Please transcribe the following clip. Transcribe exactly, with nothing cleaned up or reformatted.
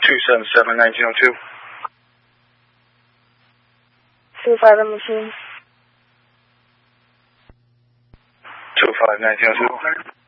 two seven seven, nineteen oh two. two five on machine. two five, nineteen oh two.